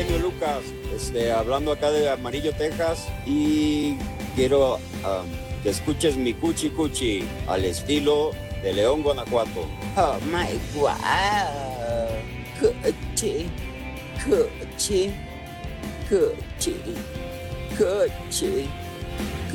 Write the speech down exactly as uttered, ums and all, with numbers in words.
genio Lucas, este, hablando acá de Amarillo, Texas, y quiero um, que escuches mi cuchi cuchi al estilo de León, Guanajuato. Oh my wow. Cuchi, cuchi, cuchi, cuchi.